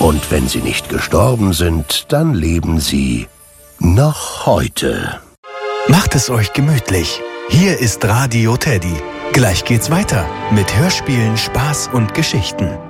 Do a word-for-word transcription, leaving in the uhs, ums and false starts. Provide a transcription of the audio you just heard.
Und wenn sie nicht gestorben sind, dann leben sie noch heute. Macht es euch gemütlich. Hier ist Radio Teddy. Gleich geht's weiter mit Hörspielen, Spaß und Geschichten.